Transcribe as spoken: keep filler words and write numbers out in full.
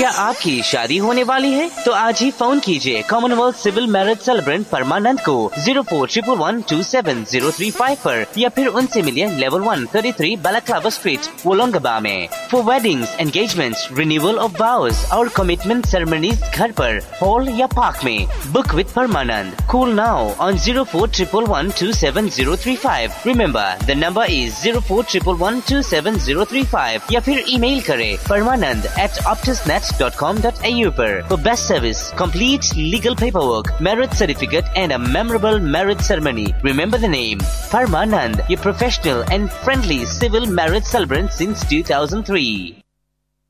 क्या आपकी शादी होने वाली है? तो आज ही फोन कीजिए कॉमनवेल्थ सिविल मैरिज सेलिब्रेंट परमानंद को zero four triple one two seven zero three five पर या फिर उनसे मिलिए level one thirty three balaclava street वोलोंगबा में। For weddings, engagement, renewal of vows और कमिटमेंट सेरेमनीज घर पर, हॉल या पार्क में। Book with Parmanand. Call now on zero four triple one two seven zero three five. Remember the number is zero four triple one two seven zero three five या फिर email करें परमानंद eight optusnet dot com dot a u पर। For best service, complete legal paperwork, marriage certificate and a memorable marriage ceremony. Remember the name Parmanand, a professional and friendly civil marriage celebrant since two thousand three.